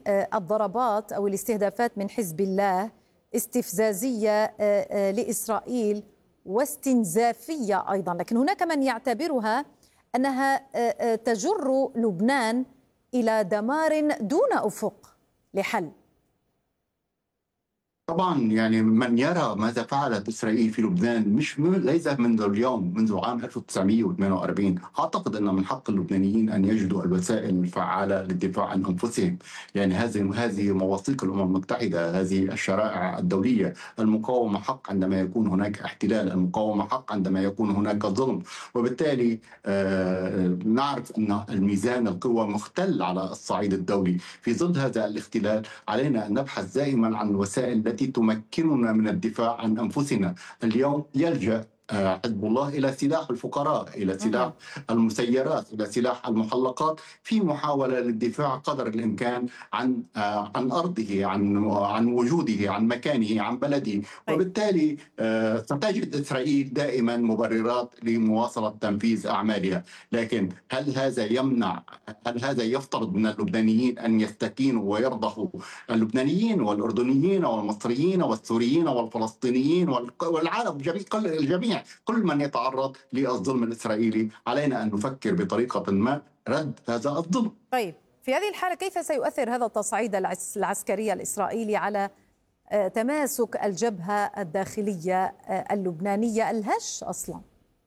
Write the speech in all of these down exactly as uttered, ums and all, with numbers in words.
الضربات أو الاستهدافات من حزب الله استفزازية لإسرائيل واستنزافية أيضا، لكن هناك من يعتبرها أنها تجر لبنان إلى دمار دون أفق لحل. طبعا يعني من يرى ماذا فعلت إسرائيل في لبنان مش ليس منذ اليوم، منذ عام ألف وتسعمئة وثمانية وأربعين. أعتقد أن من حق اللبنانيين أن يجدوا الوسائل الفعالة للدفاع عن أنفسهم. يعني هذه هذه مواثيق الأمم المتحدة، هذه الشرائع الدولية. المقاومة حق عندما يكون هناك احتلال، المقاومة حق عندما يكون هناك ظلم، وبالتالي آه نعرف أن الميزان القوى مختل على الصعيد الدولي. في ظل هذا الاختلال علينا أن نبحث دائما عن الوسائل التي تمكننا من الدفاع عن أنفسنا. اليوم يلجأ حزب الله إلى سلاح الفقراء، إلى سلاح المسيرات، إلى سلاح المحلقات، في محاولة للدفاع قدر الإمكان عن عن أرضه، عن عن وجوده، عن مكانه، عن بلده. وبالتالي ستجد إسرائيل دائما مبررات لمواصلة تنفيذ أعمالها. لكن هل هذا يمنع، هل هذا يفترض من اللبنانيين أن يستكينوا ويرضخوا؟ اللبنانيين والأردنيين والمصريين والسوريين والفلسطينيين والعالم الجميع، كل من يتعرض للظلم الإسرائيلي، علينا أن نفكر بطريقة ما رد هذا الظلم. طيب في هذه الحالة كيف سيؤثر هذا التصعيد العسكري الإسرائيلي على تماسك الجبهة الداخلية اللبنانية الهش أصلا؟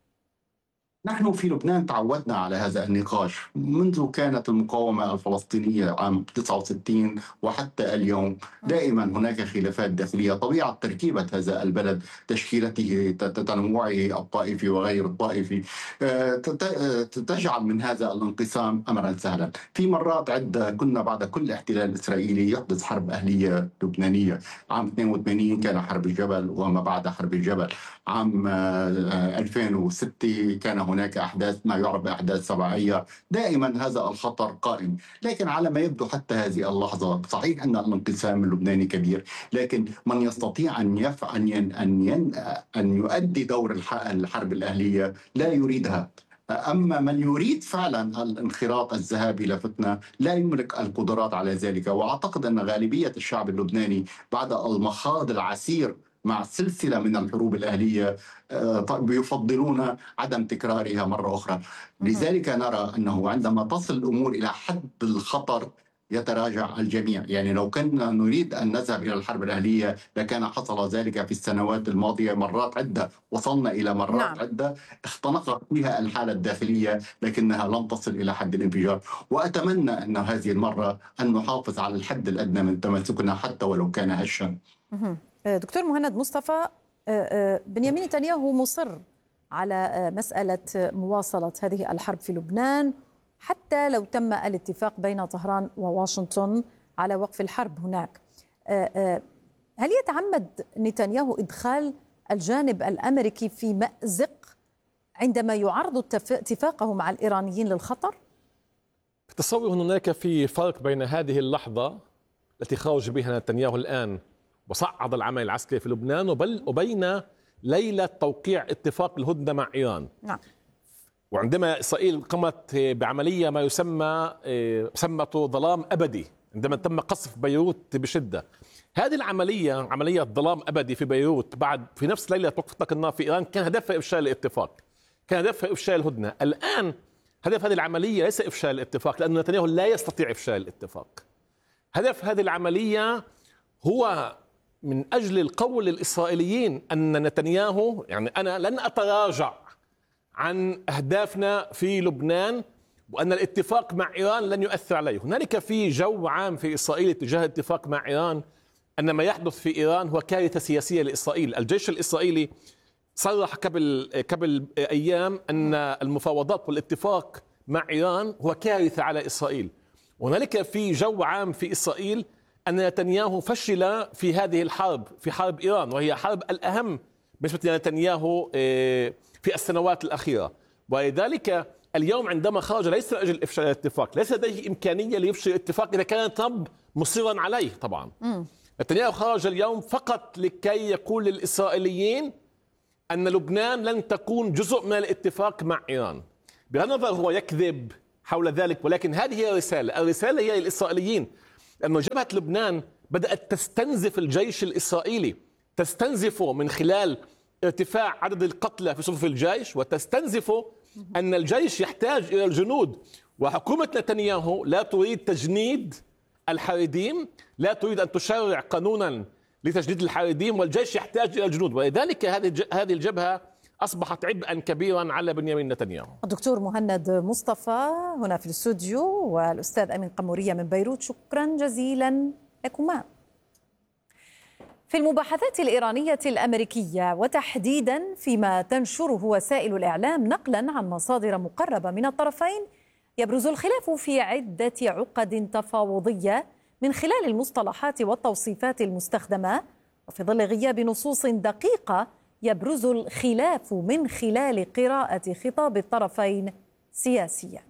نحن في لبنان تعودنا على هذا النقاش منذ كانت المقاومة الفلسطينية عام تسعة وستين وحتى اليوم. دائما هناك خلافات داخلية. طبيعة تركيبة هذا البلد، تشكيلته، تنوعه الطائفي وغير الطائفي، تجعل من هذا الانقسام أمرا سهلا. في مرات عدة كنا بعد كل احتلال إسرائيلي يحدث حرب أهلية لبنانية. عام اثنين وثمانين كان حرب الجبل وما بعد حرب الجبل. عام ألفين وستة كان هناك أحداث ما يعرف بأحداث سبعية. دائما هذا الخطر قائم. لكن على ما يبدو حتى هذه اللحظة، صحيح أن الانقسام اللبناني كبير، لكن من يستطيع أن يفعل أن أن أن يؤدي دور الحرب الأهلية لا يريدها. أما من يريد فعلا الانخراط الذهاب إلى فتنة لا يملك القدرات على ذلك. وأعتقد أن غالبية الشعب اللبناني بعد المخاض العسير مع سلسلة من الحروب الأهلية يفضلون عدم تكرارها مرة أخرى. لذلك نرى أنه عندما تصل الأمور إلى حد الخطر يتراجع الجميع. يعني لو كنا نريد أن نذهب إلى الحرب الأهلية لكان حصل ذلك في السنوات الماضية مرات عدة. وصلنا إلى مرات نعم. عدة اختنقت فيها الحالة الداخلية لكنها لم تصل إلى حد الانفجار. وأتمنى أن هذه المرة أن نحافظ على الحد الأدنى من تماسكنا حتى ولو كان هشا. دكتور مهند مصطفى، بنيامين نتنياهو مصر على مسألة مواصلة هذه الحرب في لبنان حتى لو تم الاتفاق بين طهران وواشنطن على وقف الحرب هناك. هل يتعمد نتنياهو إدخال الجانب الأمريكي في مأزق عندما يعرض اتفاقه مع الإيرانيين للخطر؟ تصور أن هناك في فرق بين هذه اللحظة التي خرج بها نتنياهو الآن وصعد العمل العسكري في لبنان وبين ليلة توقيع اتفاق الهدنة مع إيران. نعم. وعندما إسرائيل قامت بعملية ما يسمى سمته ظلام أبدي عندما تم قصف بيروت بشدة. هذه العملية عملية ظلام أبدي في بيروت بعد في نفس ليلة وقف إطلاق النار في إيران كان هدفها إفشال الاتفاق، كان هدفها إفشال الهدنة. الآن هدف هذه العملية ليس إفشال الاتفاق لأن نتنياهو لا يستطيع إفشال الاتفاق. هدف هذه العملية هو من أجل القول للإسرائيليين أن نتنياهو يعني أنا لن أتراجع عن أهدافنا في لبنان وأن الاتفاق مع إيران لن يؤثر عليه. هنالك في جو عام في إسرائيل تجاه الاتفاق مع إيران أن ما يحدث في إيران هو كارثة سياسية لإسرائيل. الجيش الإسرائيلي صرح قبل قبل أيام أن المفاوضات والاتفاق مع إيران هو كارثة على إسرائيل. وهنالك في جو عام في إسرائيل أن نتنياهو فشل في هذه الحرب، في حرب إيران وهي حرب الأهم بالنسبة لنتنياهو في السنوات الأخيرة. ولذلك اليوم عندما خرج ليس لأجل إفشال الاتفاق، ليس لديه إمكانية ليفشل الاتفاق إذا كان ترامب مصيرا عليه. طبعا م. نتنياهو خرج اليوم فقط لكي يقول للإسرائيليين أن لبنان لن تكون جزء من الاتفاق مع إيران. بغض النظر هو يكذب حول ذلك، ولكن هذه هي الرسالة. الرسالة هي للإسرائيليين لأنه جبهة لبنان بدأت تستنزف الجيش الإسرائيلي، تستنزفه من خلال ارتفاع عدد القتلى في صفوف الجيش، وتستنزف أن الجيش يحتاج إلى الجنود. وحكومة نتنياهو لا تريد تجنيد الحريديم، لا تريد أن تشرع قانونا لتجنيد الحريديم، والجيش يحتاج إلى الجنود، ولذلك هذه هذه الجبهة أصبحت عبئا كبيرا على بنيامين نتنياهو. الدكتور مهند مصطفى هنا في الاستوديو، والأستاذ أمين قمورية من بيروت، شكرا جزيلا لكما. في المباحثات الإيرانية الأمريكية، وتحديدا فيما تنشره وسائل الإعلام نقلا عن مصادر مقربة من الطرفين، يبرز الخلاف في عدة عقد تفاوضية من خلال المصطلحات والتوصيفات المستخدمة، وفي ظل غياب نصوص دقيقة يبرز الخلاف من خلال قراءة خطاب الطرفين سياسيا.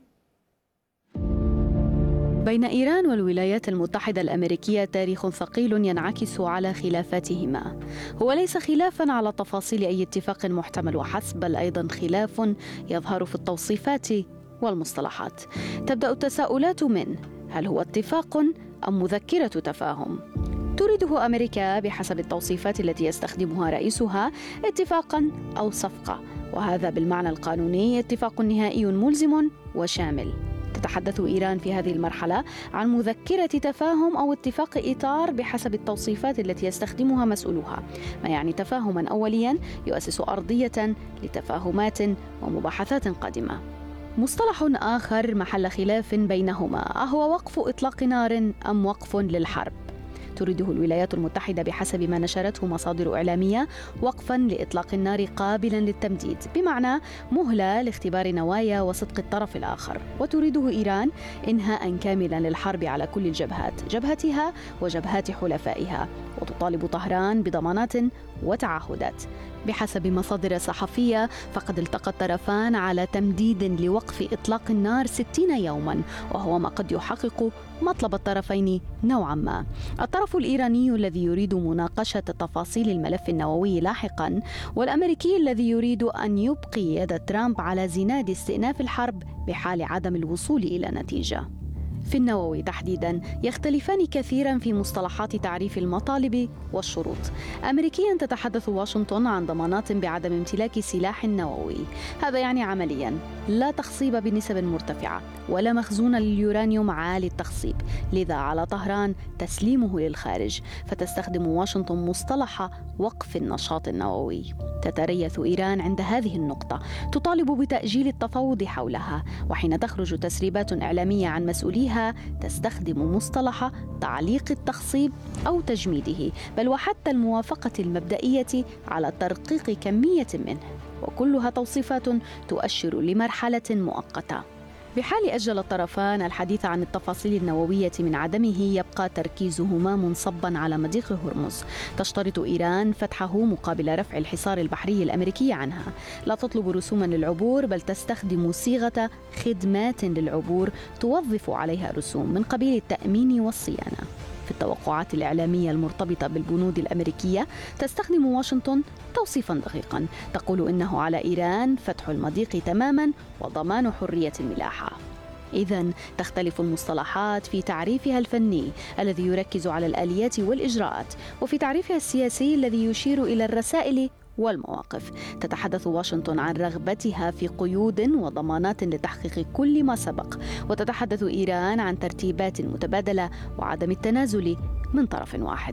بين إيران والولايات المتحدة الأمريكية تاريخ ثقيل ينعكس على خلافاتهما. هو ليس خلافاً على تفاصيل أي اتفاق محتمل وحسب، بل أيضاً خلاف يظهر في التوصيفات والمصطلحات. تبدأ التساؤلات من: هل هو اتفاق أم مذكرة تفاهم؟ تريده أمريكا بحسب التوصيفات التي يستخدمها رئيسها اتفاقاً أو صفقة، وهذا بالمعنى القانوني اتفاق نهائي ملزم وشامل. تتحدث إيران في هذه المرحلة عن مذكرة تفاهم أو اتفاق إطار بحسب التوصيفات التي يستخدمها مسؤولوها، ما يعني تفاهما أوليا يؤسس أرضية لتفاهمات ومباحثات قادمة. مصطلح آخر محل خلاف بينهما أهو وقف إطلاق نار أم وقف للحرب. تريده الولايات المتحدة بحسب ما نشرته مصادر إعلامية وقفاً لإطلاق النار قابلاً للتمديد، بمعنى مهلة لاختبار نوايا وصدق الطرف الآخر. وتريده إيران إنهاء كاملاً للحرب على كل الجبهات، جبهتها وجبهات حلفائها، وتطالب طهران بضمانات وتعهدات. بحسب مصادر صحفية فقد التقى الطرفان على تمديد لوقف إطلاق النار ستين يوماً، وهو ما قد يحقق مطلب الطرفين نوعاً ما. الطرف الإيراني الذي يريد مناقشة تفاصيل الملف النووي لاحقاً، والأمريكي الذي يريد أن يبقي يد ترامب على زناد استئناف الحرب بحال عدم الوصول إلى نتيجة. في النووي تحديداً يختلفان كثيراً في مصطلحات تعريف المطالب والشروط. أمريكياً تتحدث واشنطن عن ضمانات بعدم امتلاك سلاح نووي، هذا يعني عملياً لا تخصيب بنسب مرتفعة ولا مخزون لليورانيوم عالي التخصيب، لذا على طهران تسليمه للخارج، فتستخدم واشنطن مصطلح وقف النشاط النووي. تتريث إيران عند هذه النقطة، تطالب بتأجيل التفاوض حولها، وحين تخرج تسريبات إعلامية عن مسؤوليها تستخدم مصطلح تعليق التخصيب أو تجميده، بل وحتى الموافقة المبدئية على ترقيق كمية منه، وكلها توصيفات تؤشر لمرحلة مؤقتة. بحال أجل الطرفان الحديث عن التفاصيل النووية من عدمه، يبقى تركيزهما منصبا على مضيق هرمز. تشترط إيران فتحه مقابل رفع الحصار البحري الأمريكي عنها. لا تطلب رسوما للعبور، بل تستخدم صيغة خدمات للعبور توظف عليها رسوم من قبيل التأمين والصيانة. في التوقعات الإعلامية المرتبطة بالبنود الأمريكية تستخدم واشنطن توصيفا دقيقا تقول إنه على إيران فتح المضيق تماما وضمان حرية الملاحة. إذن تختلف المصطلحات في تعريفها الفني الذي يركز على الآليات والإجراءات، وفي تعريفها السياسي الذي يشير إلى الرسائل والمواقف. تتحدث واشنطن عن رغبتها في قيود وضمانات لتحقيق كل ما سبق، وتتحدث إيران عن ترتيبات متبادلة وعدم التنازل من طرف واحد.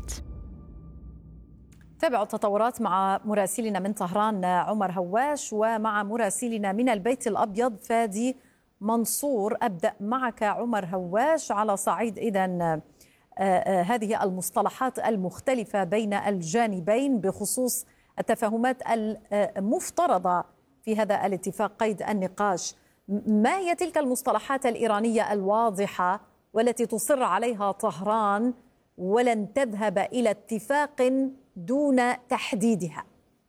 تابعوا التطورات مع مراسلنا من طهران عمر هواش، ومع مراسلنا من البيت الأبيض فادي منصور. أبدأ معك عمر هواش على صعيد إذن هذه المصطلحات المختلفة بين الجانبين بخصوص التفاهمات المفترضة في هذا الاتفاق قيد النقاش. ما هي تلك المصطلحات الإيرانية الواضحة والتي تصر عليها طهران ولن تذهب إلى اتفاق دون تحديدها؟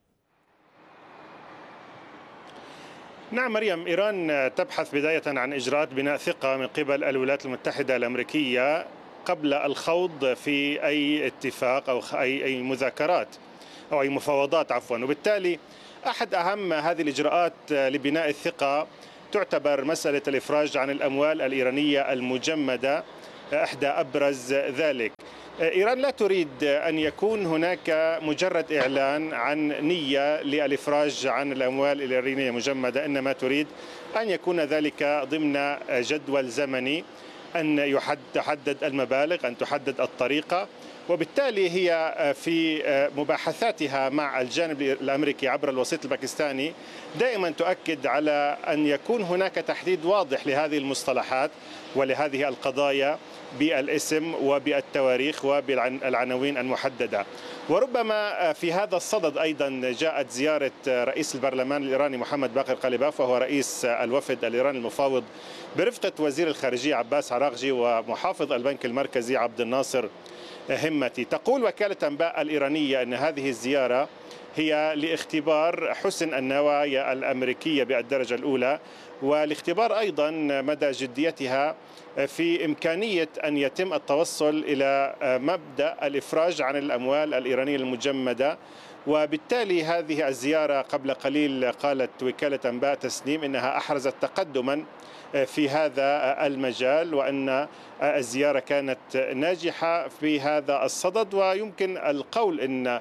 نعم مريم، إيران تبحث بداية عن إجراءات بناء ثقة من قبل الولايات المتحدة الأمريكية قبل الخوض في أي اتفاق أو أي أي مذاكرات أو أي مفاوضات عفوا. وبالتالي أحد أهم هذه الإجراءات لبناء الثقة تعتبر مسألة الإفراج عن الأموال الإيرانية المجمدة إحدى أبرز ذلك. إيران لا تريد أن يكون هناك مجرد إعلان عن نية للإفراج عن الأموال الإيرانية المجمدة، إنما تريد أن يكون ذلك ضمن جدول زمني، أن تحدد المبالغ، أن تحدد الطريقة، وبالتالي هي في مباحثاتها مع الجانب الأمريكي عبر الوسيط الباكستاني دائما تؤكد على أن يكون هناك تحديد واضح لهذه المصطلحات ولهذه القضايا بالاسم وبالتواريخ وبالعناوين المحددة. وربما في هذا الصدد أيضا جاءت زيارة رئيس البرلمان الإيراني محمد باقر قليباف، وهو رئيس الوفد الإيراني المفاوض، برفقة وزير الخارجية عباس عراقجي ومحافظ البنك المركزي عبد الناصر همتي. تقول وكالة أنباء الإيرانية أن هذه الزيارة هي لاختبار حسن النوايا الأمريكية بالدرجة الأولى، ولاختبار أيضا مدى جديتها في إمكانية أن يتم التوصل إلى مبدأ الإفراج عن الأموال الإيرانية المجمدة. وبالتالي هذه الزيارة قبل قليل قالت وكالة أنباء تسنيم إنها أحرزت تقدما في هذا المجال، وأن الزيارة كانت ناجحة في هذا الصدد. ويمكن القول أن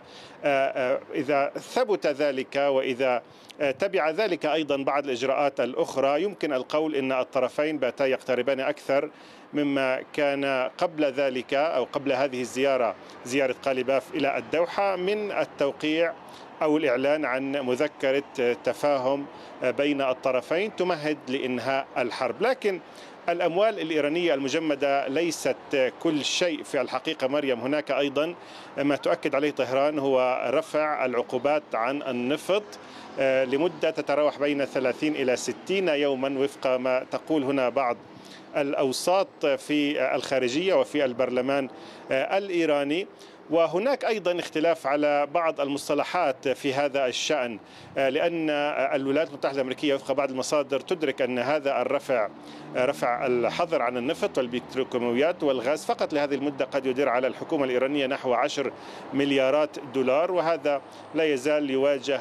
إذا ثبت ذلك وإذا تبع ذلك أيضا بعض الإجراءات الأخرى، يمكن القول أن الطرفين باتا يقتربان أكثر مما كان قبل ذلك أو قبل هذه الزيارة، زيارة قليباف إلى الدوحة، من التوقيع أو الإعلان عن مذكرة تفاهم بين الطرفين تمهد لإنهاء الحرب. لكن الأموال الإيرانية المجمدة ليست كل شيء في الحقيقة مريم. هناك أيضا ما تؤكد عليه طهران هو رفع العقوبات عن النفط لمدة تتراوح بين ثلاثين إلى ستين يوما وفق ما تقول هنا بعض الأوساط في الخارجية وفي البرلمان الإيراني. وهناك أيضا اختلاف على بعض المصطلحات في هذا الشأن، لأن الولايات المتحدة الأمريكية وفق بعض المصادر تدرك أن هذا الرفع رفع الحظر عن النفط والبتروكيماويات والغاز فقط لهذه المدة قد يدير على الحكومة الإيرانية نحو عشر مليارات دولار، وهذا لا يزال يواجه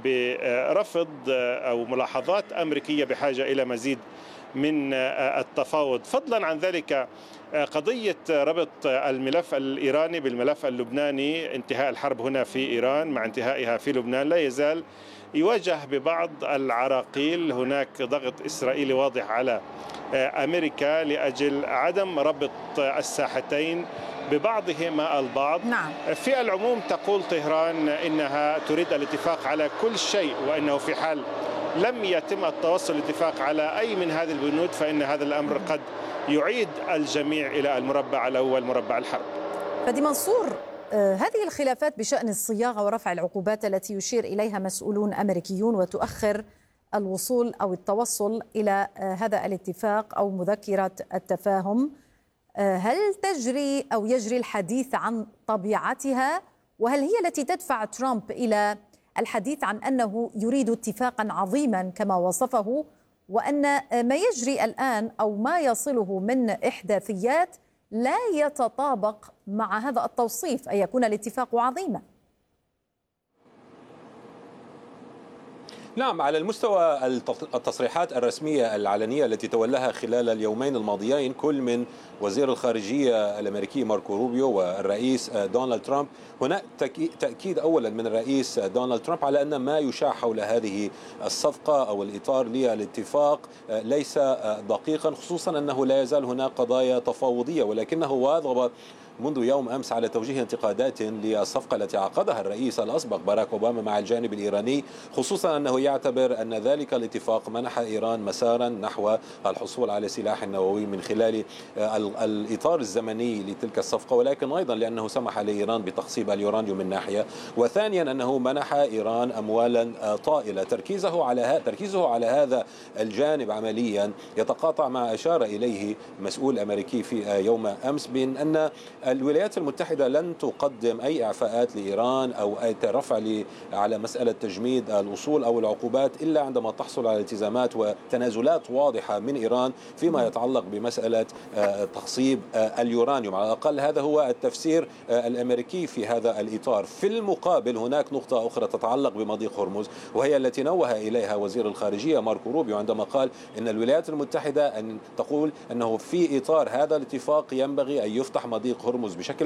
برفض أو ملاحظات أمريكية بحاجة إلى مزيد من التفاوض. فضلا عن ذلك قضية ربط الملف الإيراني بالملف اللبناني، انتهاء الحرب هنا في إيران مع انتهائها في لبنان، لا يزال يواجه ببعض العراقيل. هناك ضغط إسرائيلي واضح على أمريكا لأجل عدم ربط الساحتين ببعضهما البعض. نعم. في العموم تقول طهران إنها تريد الاتفاق على كل شيء، وإنه في حال لم يتم التوصل لاتفاق على أي من هذه البنود فإن هذا الأمر قد يعيد الجميع إلى المربع الأول، مربع الحرب. فدي منصور، هذه الخلافات بشأن الصياغة ورفع العقوبات التي يشير إليها مسؤولون أمريكيون وتؤخر الوصول أو التوصل إلى هذا الاتفاق أو مذكرة التفاهم، هل تجري أو يجري الحديث عن طبيعتها؟ وهل هي التي تدفع ترامب إلى الحديث عن أنه يريد اتفاقا عظيما كما وصفه، وأن ما يجري الآن أو ما يصله من إحداثيات لا يتطابق مع هذا التوصيف، أن يكون الاتفاق عظيما؟ نعم، على المستوى التصريحات الرسمية العلنية التي تولاها خلال اليومين الماضيين كل من وزير الخارجية الأمريكي ماركو روبيو والرئيس دونالد ترامب، هناك تأكيد أولا من الرئيس دونالد ترامب على أن ما يشاع حول هذه الصفقة أو الإطار للاتفاق ليس دقيقا، خصوصا أنه لا يزال هناك قضايا تفاوضية، ولكنه واظب منذ يوم أمس على توجيه انتقادات للصفقة التي عقدها الرئيس الأسبق باراك أوباما مع الجانب الإيراني، خصوصا أنه يعتبر أن ذلك الاتفاق منح إيران مسارا نحو الحصول على سلاح نووي من خلال الإطار الزمني لتلك الصفقة، ولكن أيضا لأنه سمح لإيران بتخصيب اليورانيوم من ناحية، وثانيا أنه منح إيران أموالا طائلة. تركيزه على تركيزه على هذا الجانب عمليا يتقاطع مع أشار إليه مسؤول أمريكي في يوم أمس بأن الولايات المتحدة لن تقدم أي إعفاءات لإيران أو أي رفع على مسألة تجميد الأصول أو العقوبات إلا عندما تحصل على التزامات وتنازلات واضحة من إيران فيما يتعلق بمسألة تخصيب اليورانيوم. على الأقل هذا هو التفسير الأمريكي في هذا الإطار. في المقابل هناك نقطة أخرى تتعلق بمضيق هرمز، وهي التي نوه إليها وزير الخارجية ماركو روبيو عندما قال إن الولايات المتحدة أن تقول أنه في إطار هذا الاتفاق ينبغي أن يفتح مضيق هرمز بشكل